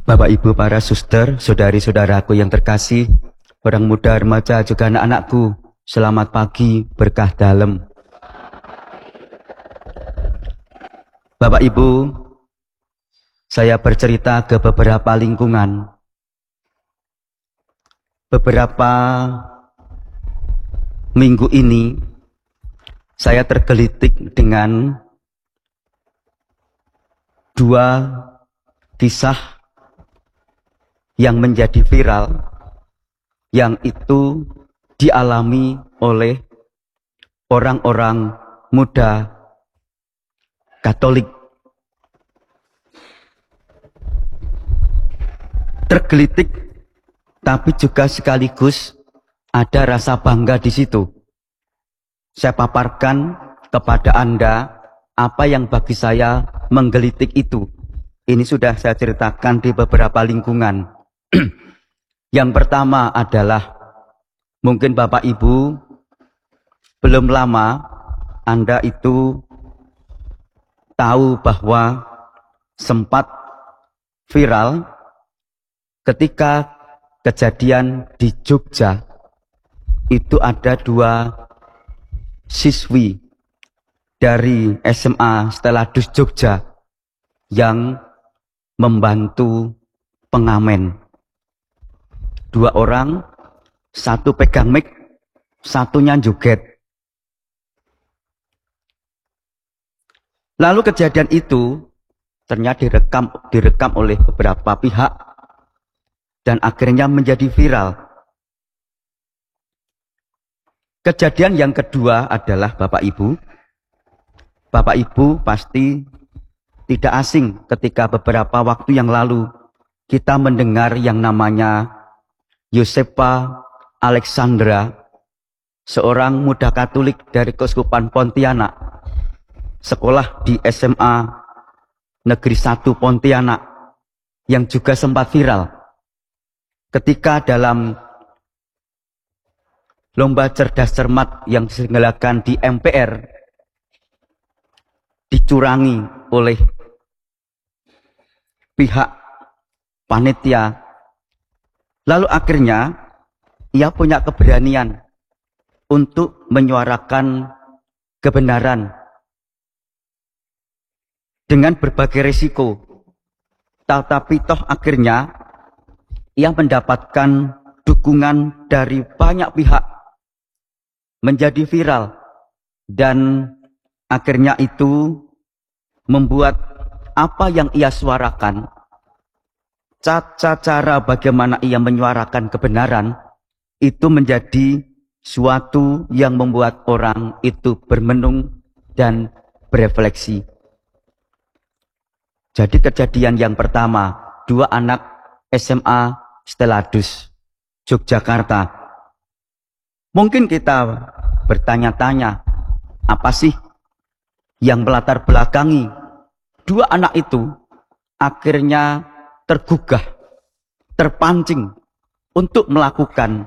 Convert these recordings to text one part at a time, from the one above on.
Bapak Ibu para suster, saudari-saudaraku yang terkasih, orang muda, remaja, juga anak-anakku, selamat pagi, berkah dalam. Bapak Ibu, saya bercerita ke beberapa lingkungan. Beberapa minggu ini, saya tergelitik dengan dua kisah yang menjadi viral, yang itu dialami oleh orang-orang muda Katolik. Tergelitik, tapi juga sekaligus ada rasa bangga di situ. Saya paparkan kepada Anda apa yang bagi saya menggelitik itu. Ini sudah saya ceritakan di beberapa lingkungan. Yang pertama adalah, mungkin Bapak Ibu belum lama Anda itu tahu bahwa sempat viral ketika kejadian di Jogja. Itu ada dua siswi dari SMA Steladus Jogja yang membantu pengamen. Dua orang, satu pegang mic, satunya joget. Lalu kejadian itu ternyata direkam oleh beberapa pihak dan akhirnya menjadi viral. Kejadian yang kedua adalah Bapak Ibu. Bapak Ibu pasti tidak asing ketika beberapa waktu yang lalu kita mendengar yang namanya Yosepa Alexandra, seorang muda Katolik dari Keuskupan Pontianak, sekolah di SMA Negeri 1 Pontianak, yang juga sempat viral ketika dalam lomba cerdas cermat yang diselenggarakan di MPR dicurangi oleh pihak panitia. Lalu akhirnya ia punya keberanian untuk menyuarakan kebenaran dengan berbagai risiko. Tetapi toh akhirnya ia mendapatkan dukungan dari banyak pihak, menjadi viral, dan akhirnya itu membuat apa yang ia suarakan, cara bagaimana ia menyuarakan kebenaran, itu menjadi suatu yang membuat orang itu bermenung dan berefleksi. Jadi kejadian yang pertama, dua anak SMA Steladus Yogyakarta. Mungkin kita bertanya-tanya, apa sih yang melatar belakangi dua anak itu akhirnya tergugah, terpancing untuk melakukan,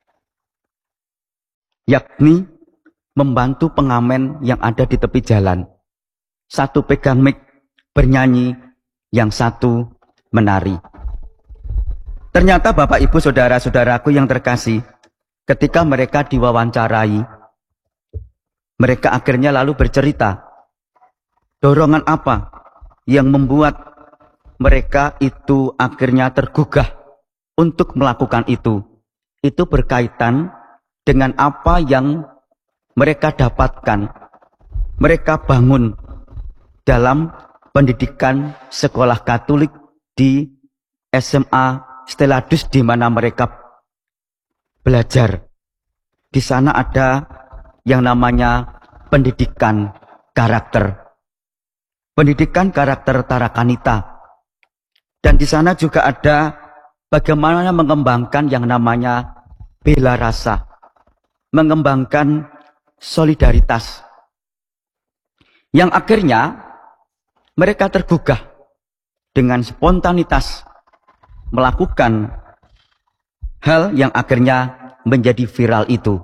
yakni membantu pengamen yang ada di tepi jalan. Satu pegang mic bernyanyi, yang satu menari. Ternyata Bapak Ibu saudara-saudaraku yang terkasih, ketika mereka diwawancarai, mereka akhirnya lalu bercerita, dorongan apa yang membuat mereka itu akhirnya tergugah untuk melakukan itu. Itu berkaitan dengan apa yang mereka dapatkan, mereka bangun dalam pendidikan sekolah Katolik di SMA Steladus, di mana mereka belajar. Di sana ada yang namanya pendidikan karakter. Pendidikan karakter Tarakanita. Dan di sana juga ada bagaimana mengembangkan yang namanya bela rasa, mengembangkan solidaritas. Yang akhirnya mereka tergugah dengan spontanitas melakukan hal yang akhirnya menjadi viral itu.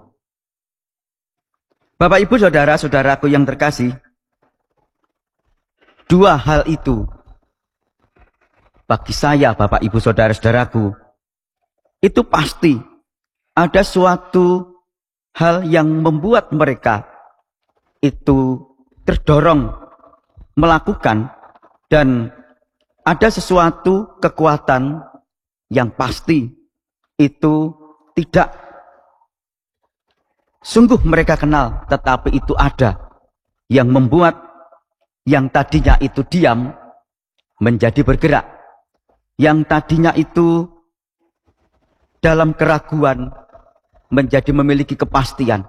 Bapak Ibu saudara-saudaraku yang terkasih, dua hal itu bagi saya, Bapak Ibu Saudara-saudaraku, itu pasti ada suatu hal yang membuat mereka itu terdorong melakukan, dan ada sesuatu kekuatan yang pasti itu tidak sungguh mereka kenal, tetapi itu ada yang membuat yang tadinya itu diam menjadi bergerak, yang tadinya itu dalam keraguan menjadi memiliki kepastian,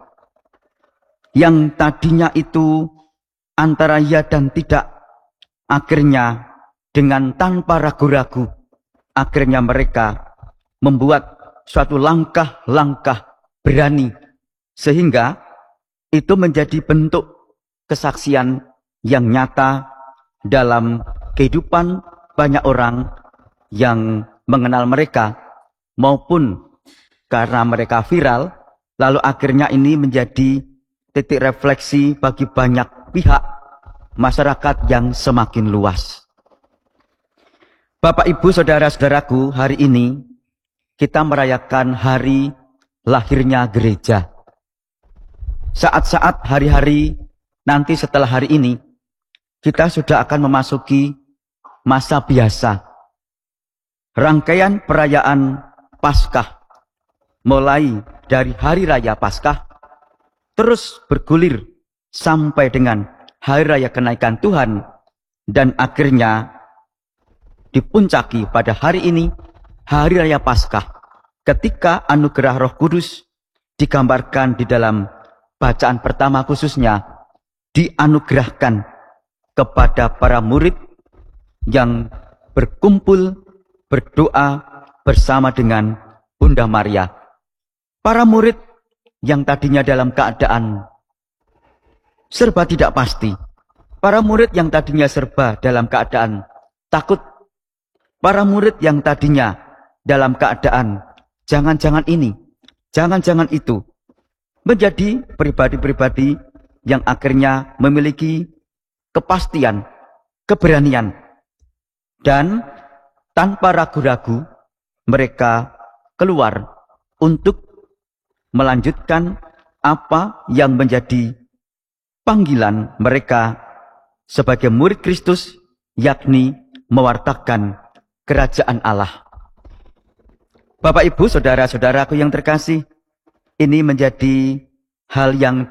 yang tadinya itu antara ya dan tidak, akhirnya dengan tanpa ragu-ragu, akhirnya mereka membuat suatu langkah-langkah berani, sehingga itu menjadi bentuk kesaksian yang nyata dalam kehidupan banyak orang yang mengenal mereka, maupun karena mereka viral, lalu akhirnya ini menjadi titik refleksi bagi banyak pihak masyarakat yang semakin luas. Bapak, Ibu, Saudara-saudaraku, hari ini kita merayakan hari lahirnya gereja. Saat-saat hari-hari nanti setelah hari ini, kita sudah akan memasuki masa biasa. Rangkaian perayaan Paskah, mulai dari hari raya Paskah, terus bergulir sampai dengan hari raya kenaikan Tuhan, dan akhirnya dipuncaki pada hari ini, hari raya Paskah, ketika anugerah Roh Kudus digambarkan di dalam bacaan pertama khususnya dianugerahkan kepada para murid yang berkumpul berdoa bersama dengan Bunda Maria. Para murid yang tadinya dalam keadaan serba tidak pasti, para murid yang tadinya serba dalam keadaan takut, para murid yang tadinya dalam keadaan jangan-jangan ini, jangan-jangan itu, menjadi pribadi-pribadi yang akhirnya memiliki kepastian, keberanian, dan tanpa ragu-ragu mereka keluar untuk melanjutkan apa yang menjadi panggilan mereka sebagai murid Kristus, yakni mewartakan kerajaan Allah. Bapak, Ibu, Saudara-saudaraku yang terkasih, ini menjadi hal yang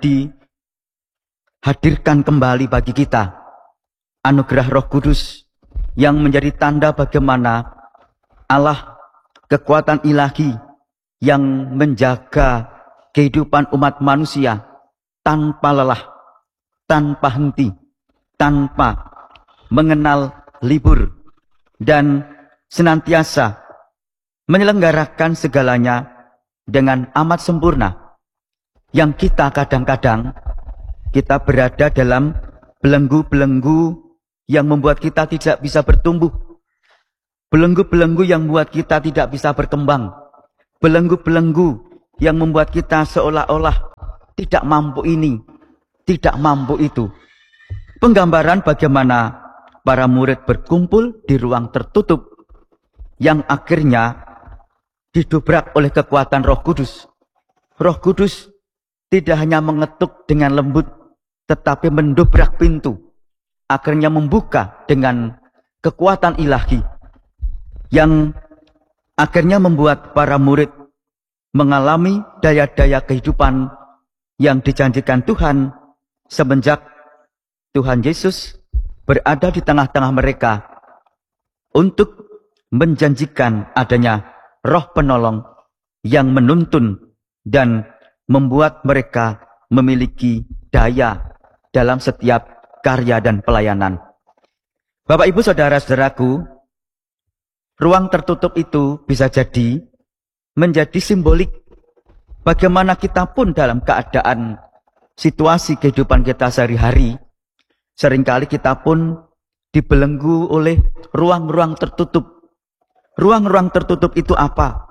dihadirkan kembali bagi kita. Anugerah Roh Kudus yang menjadi tanda bagaimana Allah, kekuatan ilahi yang menjaga kehidupan umat manusia tanpa lelah, tanpa henti, tanpa mengenal libur, dan senantiasa menyelenggarakan segalanya dengan amat sempurna, yang kita kadang-kadang kita berada dalam belenggu-belenggu yang membuat kita tidak bisa bertumbuh, belenggu-belenggu yang membuat kita tidak bisa berkembang, belenggu-belenggu yang membuat kita seolah-olah tidak mampu ini, tidak mampu itu. Penggambaran bagaimana para murid berkumpul di ruang tertutup yang akhirnya didobrak oleh kekuatan Roh Kudus. Roh Kudus tidak hanya mengetuk dengan lembut, tetapi mendobrak pintu, akhirnya membuka dengan kekuatan ilahi, yang akhirnya membuat para murid mengalami daya-daya kehidupan yang dijanjikan Tuhan semenjak Tuhan Yesus berada di tengah-tengah mereka untuk menjanjikan adanya Roh Penolong yang menuntun dan membuat mereka memiliki daya dalam setiap karya dan pelayanan. Bapak, Ibu, Saudara-saudaraku, ruang tertutup itu bisa jadi menjadi simbolik bagaimana kita pun dalam keadaan situasi kehidupan kita sehari-hari, seringkali kita pun dibelenggu oleh ruang-ruang tertutup. Ruang-ruang tertutup itu apa?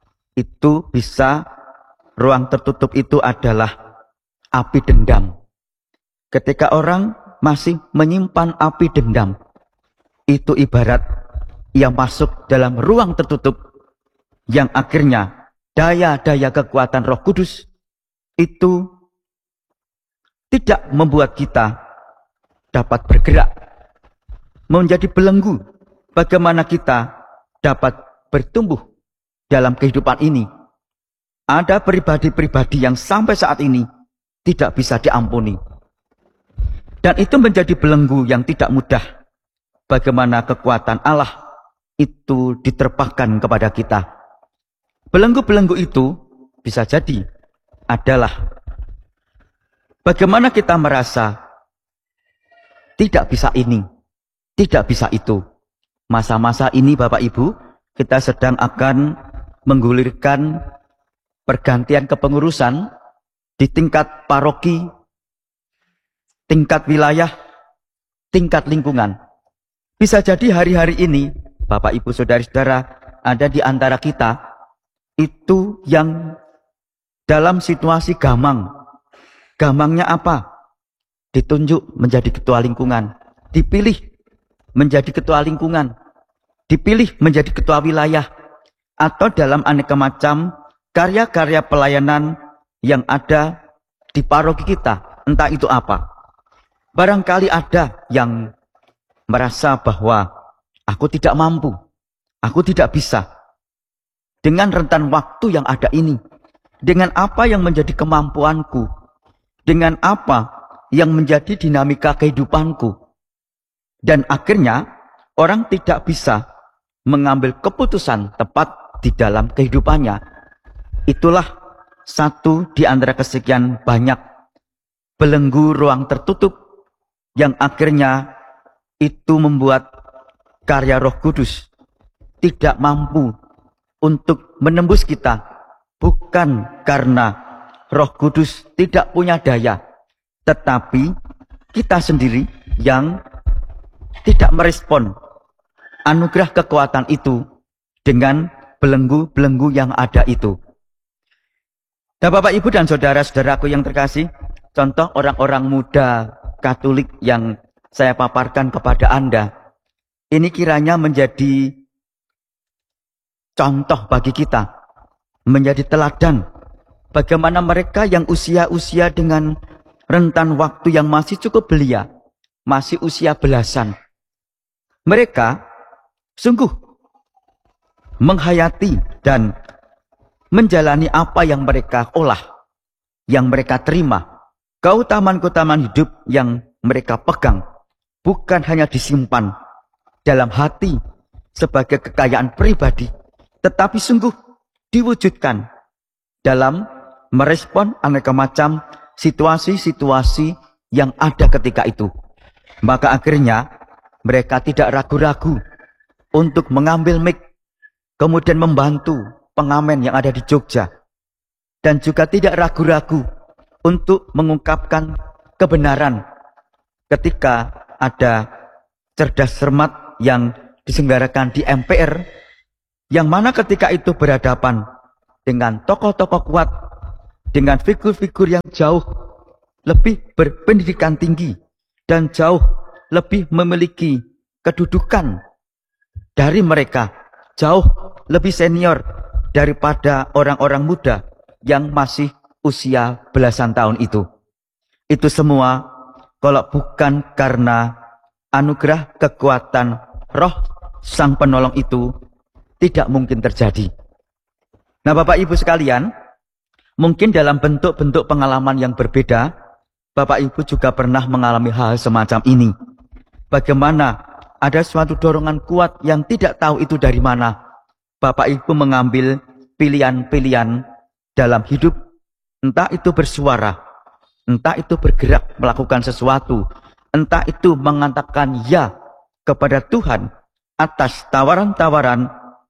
Itu bisa, ruang tertutup itu adalah api dendam. Ketika orang masih menyimpan api dendam, itu ibarat ia masuk dalam ruang tertutup yang akhirnya daya-daya kekuatan Roh Kudus itu tidak membuat kita dapat bergerak menjadi belenggu bagaimana kita dapat bertumbuh dalam kehidupan ini. Ada pribadi-pribadi yang sampai saat ini tidak bisa diampuni. Dan itu menjadi belenggu yang tidak mudah bagaimana kekuatan Allah itu diterpahkan kepada kita. Belenggu-belenggu itu bisa jadi adalah bagaimana kita merasa tidak bisa ini, tidak bisa itu. Masa-masa ini Bapak Ibu, kita sedang akan menggulirkan pergantian kepengurusan di tingkat paroki, tingkat wilayah, tingkat lingkungan. Bisa jadi hari-hari ini, Bapak Ibu Saudara-saudara, ada di antara kita itu yang dalam situasi gamang. Gamangnya apa? Ditunjuk menjadi ketua lingkungan, dipilih menjadi ketua lingkungan, dipilih menjadi ketua wilayah, atau dalam aneka macam karya-karya pelayanan yang ada di paroki kita, entah itu apa. Barangkali ada yang merasa bahwa aku tidak mampu, aku tidak bisa. Dengan rentan waktu yang ada ini, dengan apa yang menjadi kemampuanku, dengan apa yang menjadi dinamika kehidupanku. Dan akhirnya orang tidak bisa mengambil keputusan tepat di dalam kehidupannya. Itulah satu di antara kesekian banyak belenggu ruang tertutup yang akhirnya itu membuat karya Roh Kudus tidak mampu untuk menembus kita. Bukan karena Roh Kudus tidak punya daya, tetapi kita sendiri yang tidak merespon anugerah kekuatan itu dengan belenggu-belenggu yang ada itu. Nah, Bapak, Ibu, dan saudara-saudaraku yang terkasih, contoh orang-orang muda Katolik yang saya paparkan kepada Anda, ini kiranya menjadi contoh bagi kita, menjadi teladan bagaimana mereka yang usia-usia dengan rentan waktu yang masih cukup belia, masih usia belasan. Mereka sungguh menghayati dan menjalani apa yang mereka olah, yang mereka terima. Keutamaan-keutamaan hidup yang mereka pegang bukan hanya disimpan dalam hati sebagai kekayaan pribadi, tetapi sungguh diwujudkan dalam merespon aneka macam situasi-situasi yang ada ketika itu. Maka akhirnya mereka tidak ragu-ragu untuk mengambil mic, kemudian membantu pengamen yang ada di Jogja. Dan juga tidak ragu-ragu untuk mengungkapkan kebenaran ketika ada cerdas cermat yang diselenggarakan di MPR, yang mana ketika itu berhadapan dengan tokoh-tokoh kuat, dengan figur-figur yang jauh lebih berpendidikan tinggi dan jauh lebih memiliki kedudukan dari mereka, jauh lebih senior daripada orang-orang muda yang masih usia belasan tahun itu. Itu semua kalau bukan karena anugerah kekuatan Roh Sang Penolong itu tidak mungkin terjadi. Nah, Bapak Ibu sekalian, mungkin dalam bentuk-bentuk pengalaman yang berbeda, Bapak Ibu juga pernah mengalami hal semacam ini. Bagaimana ada suatu dorongan kuat yang tidak tahu itu dari mana. Bapak Ibu mengambil pilihan-pilihan dalam hidup, entah itu bersuara, entah itu bergerak melakukan sesuatu, entah itu mengatakan ya kepada Tuhan atas tawaran-tawaran,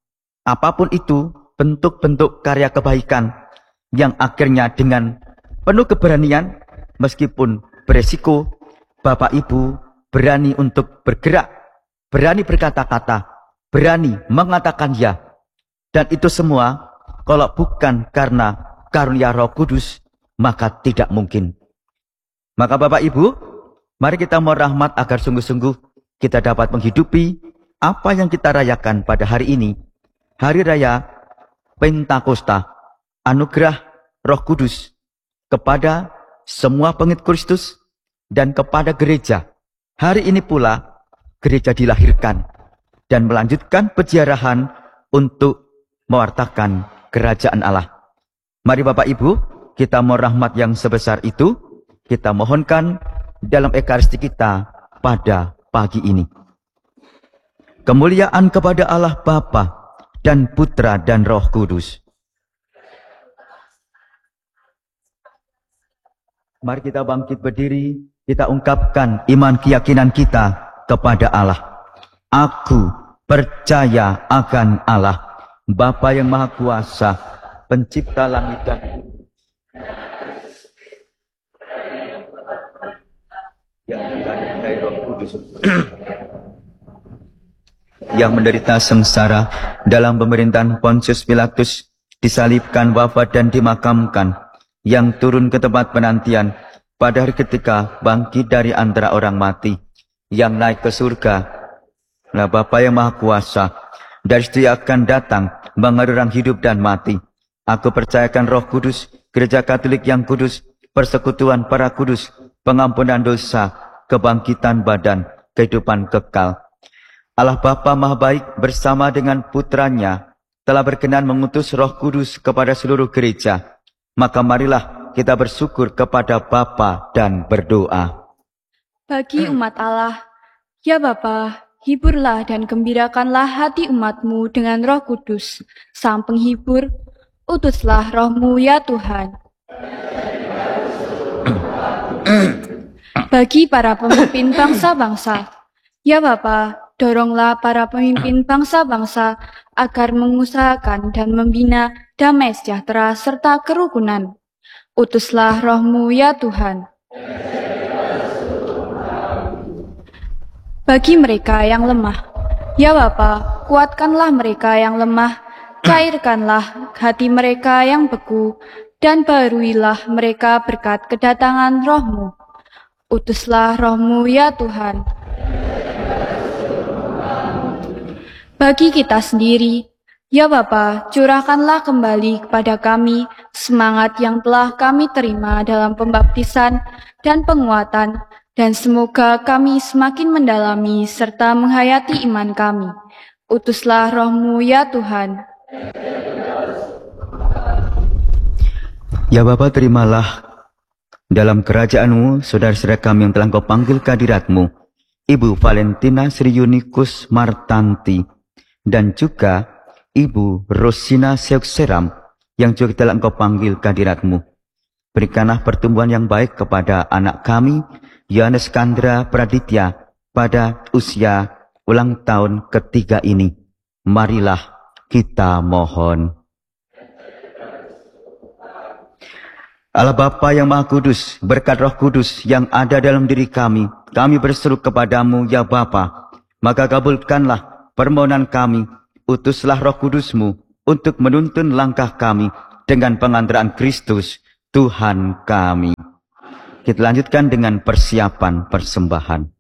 apapun itu bentuk-bentuk karya kebaikan yang akhirnya dengan penuh keberanian, meskipun beresiko, Bapak Ibu berani untuk bergerak, berani berkata-kata, berani mengatakan ya. Dan itu semua kalau bukan karena karunia Roh Kudus, maka tidak mungkin. Maka Bapak Ibu, mari kita mohon rahmat agar sungguh-sungguh kita dapat menghidupi apa yang kita rayakan pada hari ini, Hari Raya Pentakosta, anugerah Roh Kudus kepada semua pengikut Kristus dan kepada gereja. Hari ini pula gereja dilahirkan dan melanjutkan peziarahan untuk mewartakan kerajaan Allah. Mari Bapak Ibu, kita mohon rahmat yang sebesar itu, kita mohonkan dalam ekaristi kita pada pagi ini. Kemuliaan kepada Allah Bapa dan Putra dan Roh Kudus. Mari kita bangkit berdiri, kita ungkapkan iman keyakinan kita kepada Allah. Aku percaya akan Allah, Bapa yang Maha Kuasa, pencipta langit dan bumi, yang dari Roh Kudus, yang menderita sengsara dalam pemerintahan Pontius Pilatus, disalibkan, wafat dan dimakamkan, yang turun ke tempat penantian pada hari ketika bangkit dari antara orang mati, yang naik ke surga, lah Bapa yang Maha Kuasa, dari situ akan datang mengadili orang hidup dan mati. Aku percayakan Roh Kudus, Gereja Katolik yang kudus, persekutuan para kudus, pengampunan dosa, kebangkitan badan, kehidupan kekal. Allah Bapa Maha Baik bersama dengan Putranya telah berkenan mengutus Roh Kudus kepada seluruh gereja. Maka marilah kita bersyukur kepada Bapa dan berdoa. Bagi umat Allah, ya Bapa, hiburlah dan gembirakanlah hati umat-Mu dengan Roh Kudus, Sang Penghibur. Utuslah Roh-Mu ya Tuhan. Bagi para pemimpin bangsa-bangsa, ya Bapa, doronglah para pemimpin bangsa-bangsa agar mengusahakan dan membina damai sejahtera serta kerukunan. Utuslah Roh-Mu ya Tuhan. Bagi mereka yang lemah, ya Bapa, kuatkanlah mereka yang lemah, cairkanlah hati mereka yang beku, dan baruilah mereka berkat kedatangan Roh-Mu. Utuslah Roh-Mu ya Tuhan. Bagi kita sendiri, ya Bapa, curahkanlah kembali kepada kami semangat yang telah kami terima dalam pembaptisan dan penguatan, dan semoga kami semakin mendalami serta menghayati iman kami. Utuslah Roh-Mu ya Tuhan. Ya Bapa, terimalah dalam kerajaan-Mu saudara-saudara kami yang telah Kau panggil ke hadirat-Mu, Ibu Valentina Sri Yunikus Martanti, dan juga Ibu Rosina Seukseram yang juga telah Engkau panggil ke hadirat-Mu. Berikanlah pertumbuhan yang baik kepada anak kami, Yohanes Kandra Praditya, pada usia ulang tahun ketiga ini. Marilah kita mohon. Allah Bapa yang Maha Kudus, berkat Roh Kudus yang ada dalam diri kami berseru kepadamu, ya Bapa, maka kabulkanlah permohonan kami, utuslah Roh Kudus-Mu untuk menuntun langkah kami dengan pengantaraan Kristus, Tuhan kami. Kita lanjutkan dengan persiapan persembahan.